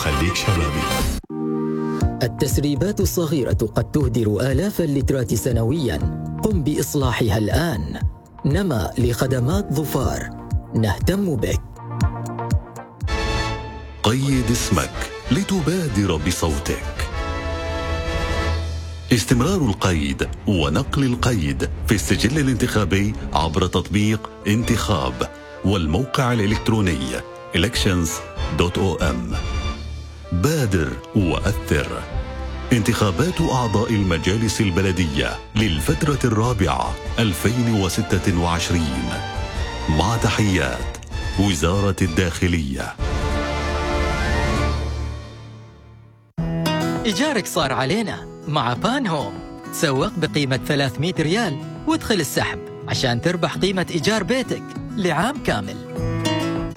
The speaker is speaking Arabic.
وخليك شبابي. التسريبات الصغيرة قد تهدر آلاف اللترات سنوياً. قم بإصلاحها الآن. نما لخدمات ظفار، نهتم بك. قيد اسمك لتبادر بصوتك. استمرار القيد ونقل القيد في السجل الانتخابي عبر تطبيق انتخاب والموقع الإلكتروني elections.om. بادر وأثر. انتخابات أعضاء المجالس البلدية للفترة الرابعة 2026. مع تحيات وزارة الداخلية. إيجارك صار علينا مع بان هوم. تسوق بقيمة 300 ريال وادخل السحب عشان تربح قيمة إيجار بيتك لعام كامل.